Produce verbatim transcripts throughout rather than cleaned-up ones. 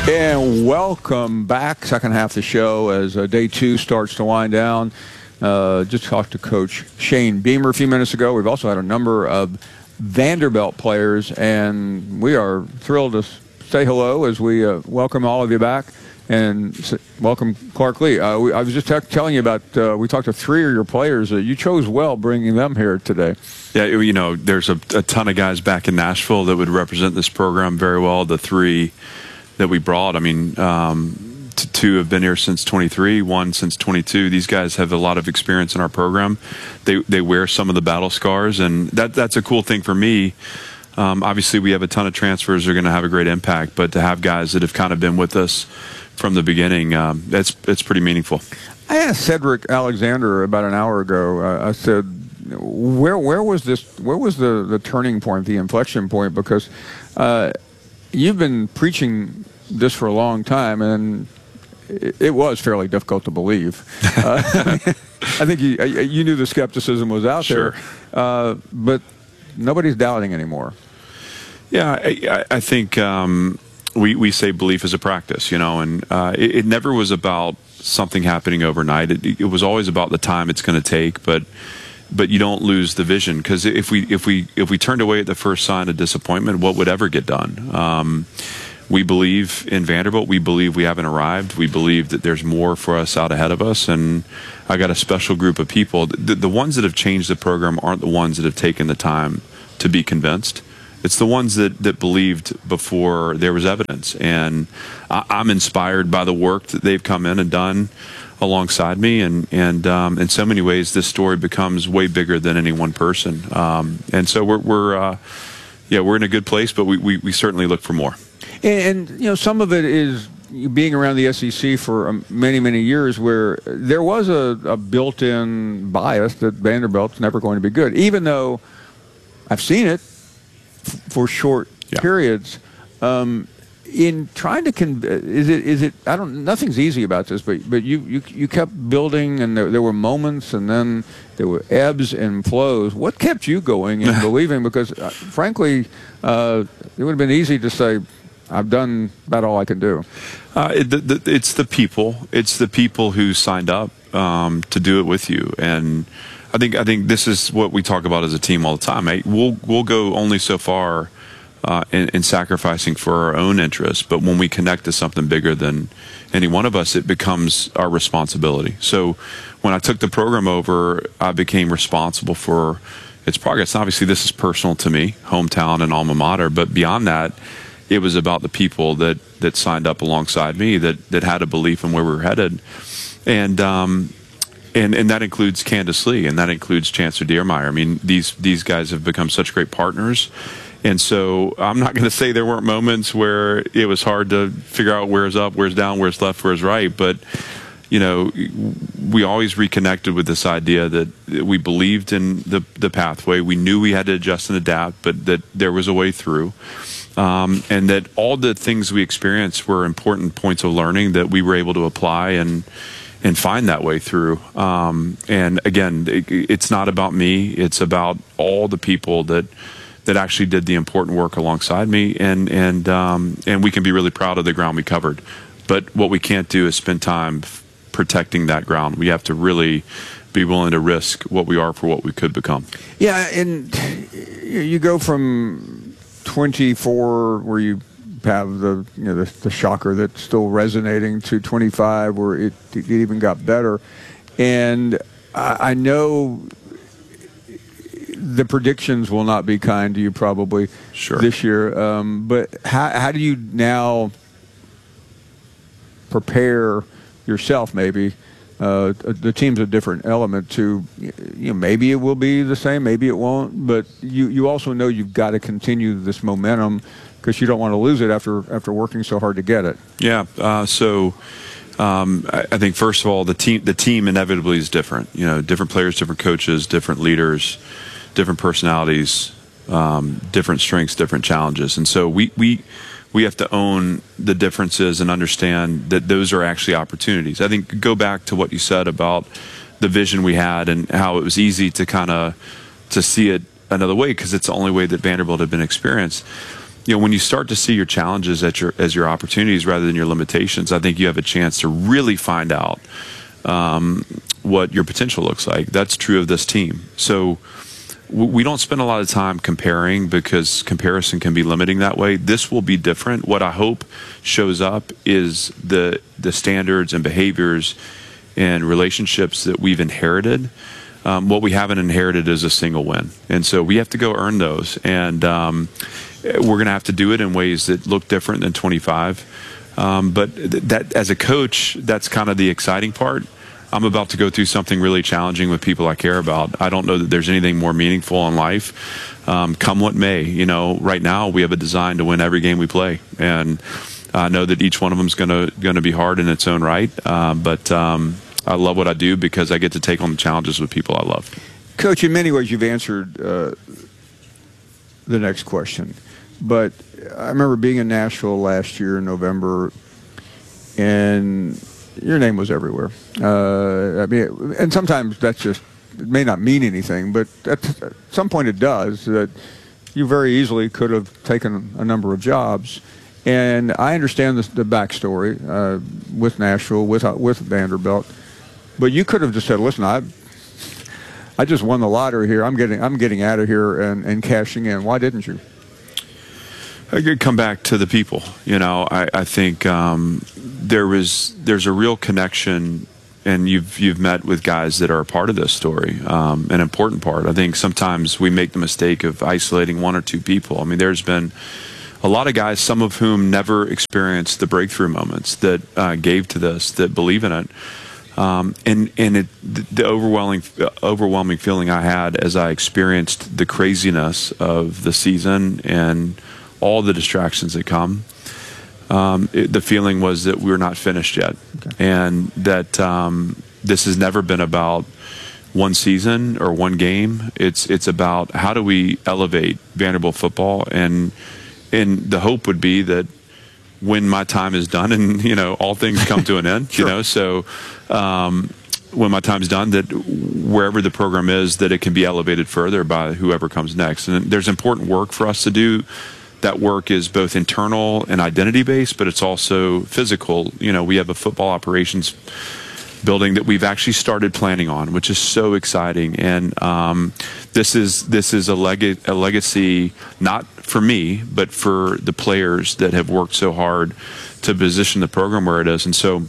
And welcome back. Second half of the show as uh, day two starts to wind down. Uh, just talked to Coach Shane Beamer a few minutes ago. We've also had a number of Vanderbilt players, and we are thrilled to say hello as we uh, welcome all of you back. And welcome Clark Lea. Uh, we, I was just telling you about, uh, we talked to three of your players. Uh, you chose well bringing them here today. Yeah, you know, there's a, a ton of guys back in Nashville that would represent this program very well. The three that we brought, I mean, um, t- two have been here since twenty-three, one since twenty-two. These guys have a lot of experience in our program. They they wear some of the battle scars, and that that's a cool thing for me. Um, obviously, we have a ton of transfers that are going to have a great impact, but to have guys that have kind of been with us from the beginning, um, that's it's pretty meaningful. I asked Cedric Alexander about an hour ago. Uh, I said, where where was this? Where was the, the turning point, the inflection point? Because uh, you've been preaching this for a long time, and it, it was fairly difficult to believe. Uh, I think you you knew the skepticism was out sure. there, uh, but nobody's doubting anymore. Yeah, I, I think um, we we say belief is a practice, you know, and uh, it, it never was about something happening overnight. It, it was always about the time it's going to take, but. But you don't lose the vision, because if we if we if we turned away at the first sign of disappointment, what would ever get done? Um, we believe in Vanderbilt. We believe we haven't arrived. We believe that there's more for us out ahead of us. And I got a special group of people. The, the ones that have changed the program aren't the ones that have taken the time to be convinced. It's the ones that, that believed before there was evidence. And I, I'm inspired by the work that they've come in and done alongside me, and and um, in so many ways, this story becomes way bigger than any one person. Um, and so we're we're uh, yeah we're in a good place, but we, we, we certainly look for more. And, and you know, some of it is being around the S E C for um, many many years, where there was a, a built-in bias that Vanderbilt's never going to be good, even though I've seen it f- for short yeah. periods. Um, In trying to con- is it is it I don't nothing's easy about this, but but you you, you kept building, and there, there were moments, and then there were ebbs and flows. What kept you going and believing? Because uh, frankly, uh, it would have been easy to say, I've done about all I can do. Uh, it, the, the, it's the people. It's the people who signed up um, to do it with you, and I think I think this is what we talk about as a team all the time. Hey, we'll we'll go only so far. Uh, in, in sacrificing for our own interests, but when we connect to something bigger than any one of us, it becomes our responsibility. So when I took the program over, I became responsible for its progress. Obviously, this is personal to me, hometown and alma mater, but beyond that, it was about the people that, that signed up alongside me, that, that had a belief in where we were headed. And, um, and, and that includes Candace Lee, and that includes Chancellor Diermeyer. I mean, these, these guys have become such great partners. And so I'm not going to say there weren't moments where it was hard to figure out where's up, where's down, where's left, where's right. But, you know, we always reconnected with this idea that we believed in the, the pathway. We knew we had to adjust and adapt, but that there was a way through. Um, and that all the things we experienced were important points of learning that we were able to apply and and find that way through. Um, and, again, it, it's not about me. It's about all the people that that actually did the important work alongside me, and and um, and we can be really proud of the ground we covered. But what we can't do is spend time f- protecting that ground. We have to really be willing to risk what we are for what we could become. Yeah, and you go from twenty-four, where you have the you know the, the shocker that's still resonating, to twenty-five, where it, it even got better. And I, I know the predictions will not be kind to you probably sure. this year. Um, but how, how do you now prepare yourself, maybe? Uh, the team's a different element to, you know, maybe it will be the same, maybe it won't. But you, you also know you've got to continue this momentum, because you don't want to lose it after after working so hard to get it. Yeah, uh, so... Um, I, I think first of all, the team the team inevitably is different. You know, different players, different coaches, different leaders, different personalities, um, different strengths, different challenges, and so we we we have to own the differences and understand that those are actually opportunities. I think go back to what you said about the vision we had and how it was easy to kind of to see it another way, because it's the only way that Vanderbilt had been experienced. you know, when you start to see your challenges at your, as your opportunities rather than your limitations, I think you have a chance to really find out um, what your potential looks like. That's true of this team. So we don't spend a lot of time comparing because comparison can be limiting that way. This will be different. What I hope shows up is the the standards and behaviors and relationships that we've inherited. Um, what we haven't inherited is a single win. And so we have to go earn those. And um, we're going to have to do it in ways that look different than twenty-five. Um, but th- that, as a coach, that's kind of the exciting part. I'm about to go through something really challenging with people I care about. I don't know that there's anything more meaningful in life. Um, come what may, you know, right now we have a design to win every game we play. And I know that each one of them is going to going to be hard in its own right. Uh, but um, I love what I do because I get to take on the challenges with people I love. Coach, in many ways you've answered uh, the next question. But I remember being in Nashville last year in November, and your name was everywhere. Uh, I mean, and sometimes that's just, it may not mean anything, but at, at some point it does, that you very easily could have taken a number of jobs. And I understand the, the backstory uh, with Nashville, with uh, with Vanderbilt, but you could have just said, listen, I I just won the lottery here. I'm getting I'm getting out of here and, and cashing in. Why didn't you? I could come back to the people. You know, I, I think um, there was there's a real connection, and you've you've met with guys that are a part of this story, um, an important part. I think sometimes we make the mistake of isolating one or two people. I mean, there's been a lot of guys, some of whom never experienced the breakthrough moments that uh, gave to this, that believe in it. Um, and and it, the overwhelming overwhelming feeling I had as I experienced the craziness of the season and all the distractions that come, um, it, the feeling was that we're not finished yet. Okay. And that um, this has never been about one season or one game. It's it's about how do we elevate Vanderbilt football, and and the hope would be that when my time is done and, you know, all things come to an end, sure. you know, so um, when my time's done, that wherever the program is, that it can be elevated further by whoever comes next. And there's important work for us to do. That work is both internal and identity-based, but it's also physical. You know, we have a football operations building that we've actually started planning on, which is so exciting. And um, this is this is a, leg- a legacy, not for me, but for the players that have worked so hard to position the program where it is. And so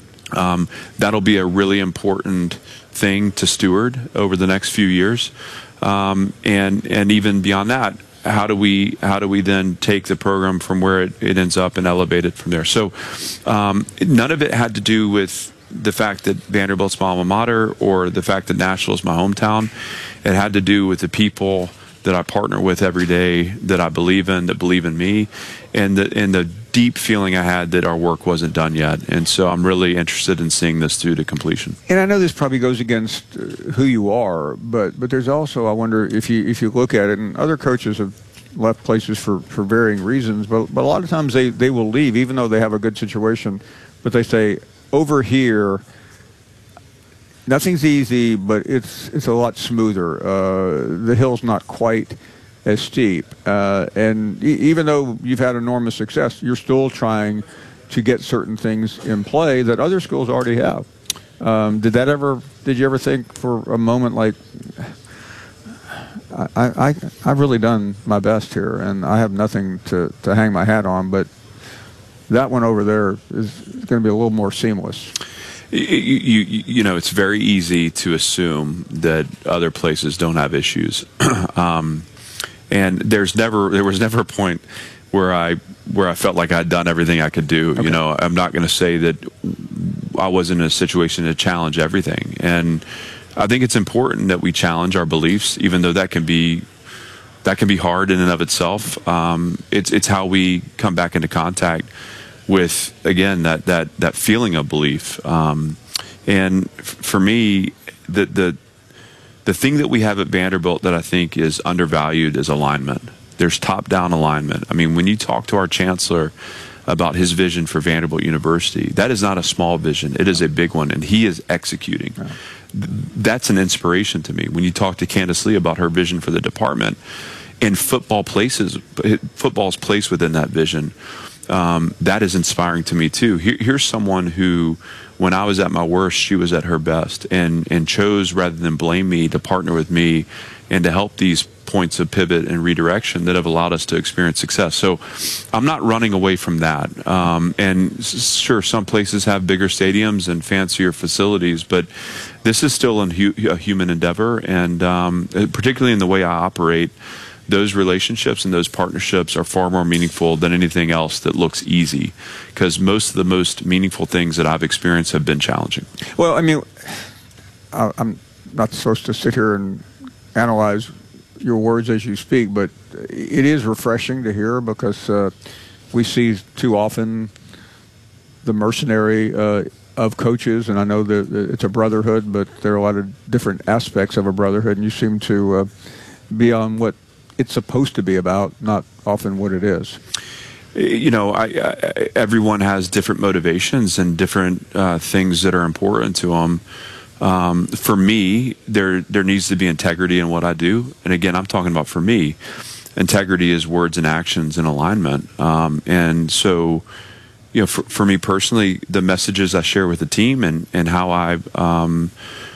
um, that'll be a really important thing to steward over the next few years. Um, and and even beyond that, how do we how do we then take the program from where it, it ends up and elevate it from there? So um, none of it had to do with the fact that Vanderbilt's my alma mater or the fact that Nashville is my hometown. It had to do with the people that I partner with every day, that I believe in, that believe in me, and the, and the deep feeling I had that our work wasn't done yet. And so I'm really interested in seeing this through to completion. And I know this probably goes against uh, who you are, but but there's also, I wonder if you if you look at it, and other coaches have left places for, for varying reasons, but, but a lot of times they, they will leave even though they have a good situation, but they say, over here, nothing's easy, but it's it's a lot smoother. Uh, the hill's not quite as steep. Uh, and e- even though you've had enormous success, you're still trying to get certain things in play that other schools already have. Um, did that ever, did you ever think for a moment like, I, I, I've really done my best here, and I have nothing to, to hang my hat on, but that one over there is going to be a little more seamless. You, you, you know, it's very easy to assume that other places don't have issues, um, and there's never there was never a point where I where I felt like I'd done everything I could do. Okay. You know, I'm not going to say that I wasn't in a situation to challenge everything, and I think it's important that we challenge our beliefs, even though that can be. That can be hard in and of itself. Um, it's it's how we come back into contact with, again, that that that feeling of belief. Um, and f- for me, the the the thing that we have at Vanderbilt that I think is undervalued is alignment. There's top-down alignment. I mean, when you talk to our chancellor about his vision for Vanderbilt University, that is not a small vision. It is a big one, and he is executing. Right. That's an inspiration to me. When you talk to Candace Lee about her vision for the department, and football places, football's place within that vision. Um, that is inspiring to me too. Here, here's someone who, when I was at my worst, she was at her best, and and chose, rather than blame me, to partner with me and to help these points of pivot and redirection that have allowed us to experience success. So I'm not running away from that. Um, and sure, some places have bigger stadiums and fancier facilities, but this is still a, hu- a human endeavor, and um, particularly in the way I operate, those relationships and those partnerships are far more meaningful than anything else that looks easy, because most of the most meaningful things that I've experienced have been challenging. Well, I mean, I'm not supposed to sit here and analyze your words as you speak, but it is refreshing to hear, because uh, we see too often the mercenary uh, of coaches, and I know that it's a brotherhood, but there are a lot of different aspects of a brotherhood, and you seem to uh, be on what it's supposed to be about, not often what it is. You know, I, I, everyone has different motivations and different uh, things that are important to them. Um, for me, there there needs to be integrity in what I do. And again, I'm talking about for me. Integrity is words and actions in alignment. Um, and so, you know, for, for me personally, the messages I share with the team and, and how I um,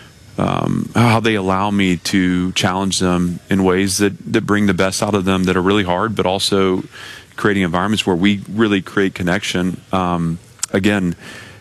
um, how they allow me to challenge them in ways that, that bring the best out of them, that are really hard, but also creating environments where we really create connection. Um, again,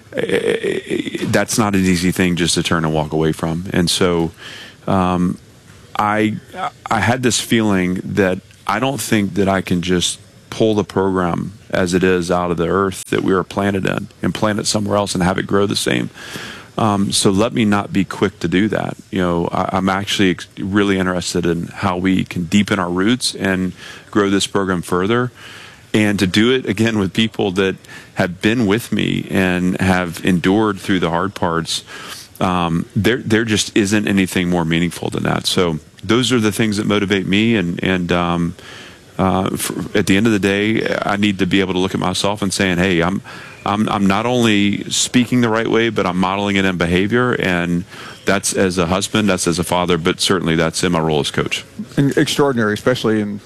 that's not an easy thing just to turn and walk away from. And so um, I I had this feeling that I don't think that I can just pull the program as it is out of the earth that we were planted in and plant it somewhere else and have it grow the same. Um, so let me not be quick to do that. You know, I, I'm actually ex- really interested in how we can deepen our roots and grow this program further. And to do it, again, with people that have been with me and have endured through the hard parts, um, there there just isn't anything more meaningful than that. So those are the things that motivate me. And, and um, uh, for, at the end of the day, I need to be able to look at myself and saying, hey, I'm, I'm, I'm not only speaking the right way, but I'm modeling it in behavior. And that's as a husband, that's as a father, but certainly that's in my role as coach. And extraordinary, especially in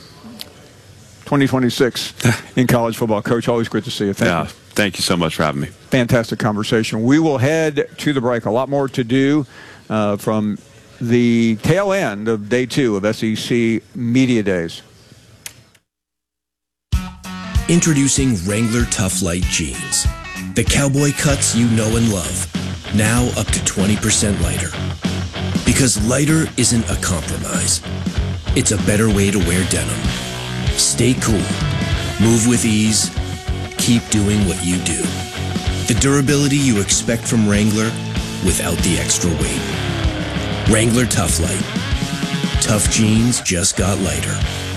twenty twenty-six in college football. Coach, always great to see you. Thank yeah, you. Thank you so much for having me. Fantastic conversation. We will head to the break. A lot more to do uh, from the tail end of day two of S E C Media Days. Introducing Wrangler Tough Light Jeans. The cowboy cuts you know and love. Now up to twenty percent lighter. Because lighter isn't a compromise. It's a better way to wear denim. Stay cool, move with ease, keep doing what you do. The durability you expect from Wrangler without the extra weight. Wrangler Tough Light. Tough jeans just got lighter.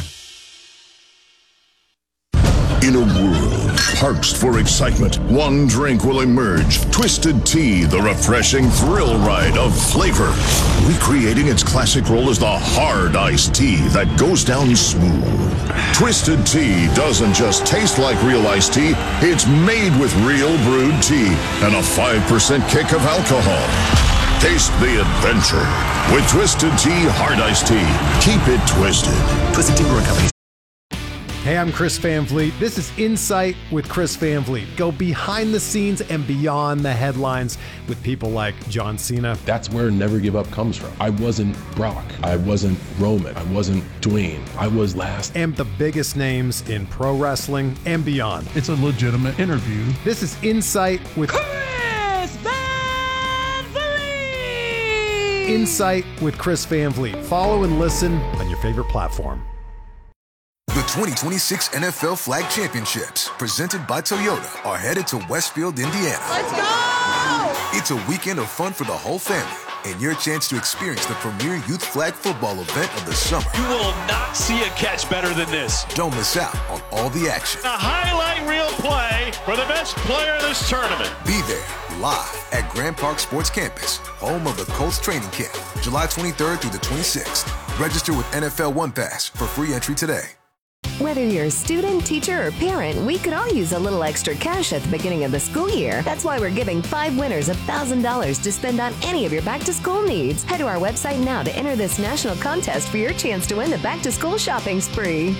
In a world parched for excitement, one drink will emerge. Twisted Tea, the refreshing thrill ride of flavor. Recreating its classic role as the hard iced tea that goes down smooth. Twisted Tea doesn't just taste like real iced tea, it's made with real brewed tea and a five percent kick of alcohol. Taste the adventure with Twisted Tea Hard Iced Tea. Keep it twisted. Twisted Tea Brewing Company. Hey, I'm Chris Van Vliet. This is Insight with Chris Van Vliet. Go behind the scenes and beyond the headlines with people like John Cena. That's where Never Give Up comes from. I wasn't Brock. I wasn't Roman. I wasn't Dwayne. I was last. And the biggest names in pro wrestling and beyond. It's a legitimate interview. This is Insight with Chris Van Vliet. Insight with Chris Van Vliet. Follow and listen on your favorite platform. The twenty twenty-six N F L Flag Championships, presented by Toyota, are headed to Westfield, Indiana. Let's go! It's a weekend of fun for the whole family and your chance to experience the premier youth flag football event of the summer. You will not see a catch better than this. Don't miss out on all the action. A highlight reel play for the best player of this tournament. Be there live at Grand Park Sports Campus, home of the Colts training camp, July twenty-third through the twenty-sixth. Register with N F L One Pass for free entry today. Whether you're a student, teacher, or parent, we could all use a little extra cash at the beginning of the school year. That's why we're giving five winners one thousand dollars to spend on any of your back-to-school needs. Head to our website now to enter this national contest for your chance to win the back-to-school shopping spree.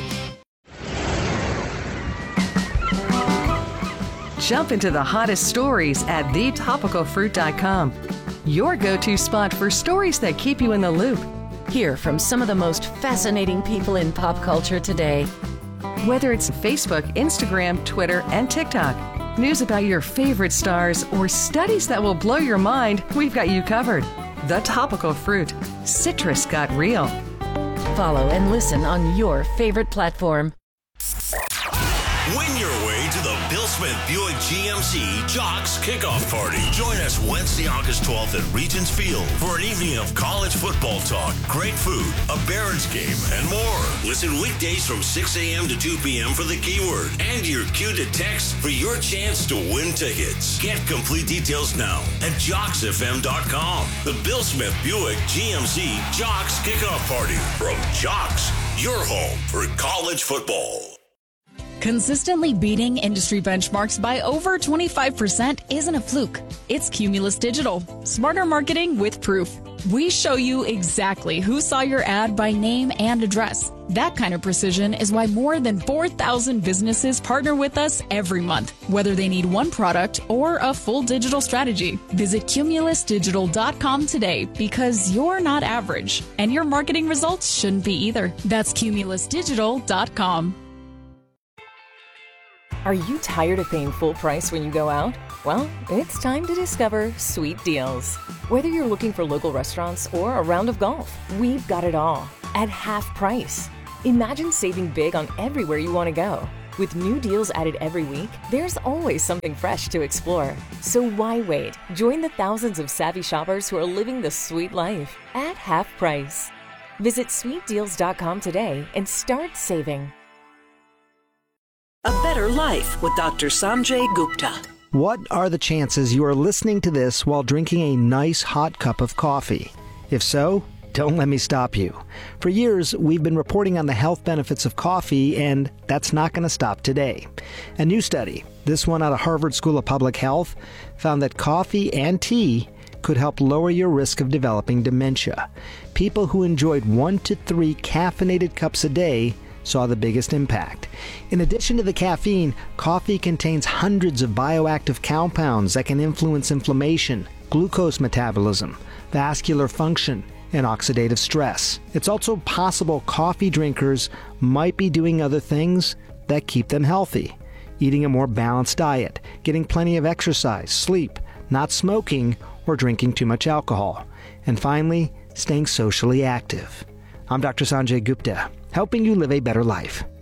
Jump into the hottest stories at the topical fruit dot com. Your go-to spot for stories that keep you in the loop. Hear from some of the most fascinating people in pop culture today. Whether it's Facebook, Instagram, Twitter, and TikTok, news about your favorite stars, or studies that will blow your mind, we've got you covered. The Topical Fruit. Citrus got real. Follow and listen on your favorite platform. Win your way to the Bill Smith Buick G M C Jocks Kickoff Party. Join us Wednesday, August twelfth at Regents Field for an evening of college football talk, great food, a Barons game, and more. Listen weekdays from six a.m. to two p.m. for the keyword and your cue to text for your chance to win tickets. Get complete details now at jocks f m dot com. The Bill Smith Buick G M C Jocks Kickoff Party from Jocks, your home for college football. Consistently beating industry benchmarks by over twenty-five percent isn't a fluke. It's Cumulus Digital. Smarter marketing with proof. We show you exactly who saw your ad by name and address. That kind of precision is why more than four thousand businesses partner with us every month, whether they need one product or a full digital strategy. Visit cumulus digital dot com today because you're not average, and your marketing results shouldn't be either. That's cumulus digital dot com. Are you tired of paying full price when you go out? Well, it's time to discover Sweet Deals. Whether you're looking for local restaurants or a round of golf, we've got it all at half price. Imagine saving big on everywhere you want to go. With new deals added every week, there's always something fresh to explore. So why wait? Join the thousands of savvy shoppers who are living the sweet life at half price. Visit sweet deals dot com today and start saving. A Better Life with Doctor Sanjay Gupta. What are the chances you are listening to this while drinking a nice hot cup of coffee? If so, don't let me stop you. For years, we've been reporting on the health benefits of coffee, and that's not going to stop today. A new study, this one out of Harvard School of Public Health, found that coffee and tea could help lower your risk of developing dementia. People who enjoyed one to three caffeinated cups a day saw the biggest impact. In addition to the caffeine, coffee contains hundreds of bioactive compounds that can influence inflammation, glucose metabolism, vascular function, and oxidative stress. It's also possible coffee drinkers might be doing other things that keep them healthy. Eating a more balanced diet, getting plenty of exercise, sleep, not smoking, or drinking too much alcohol. And finally, staying socially active. I'm Doctor Sanjay Gupta, helping you live a better life.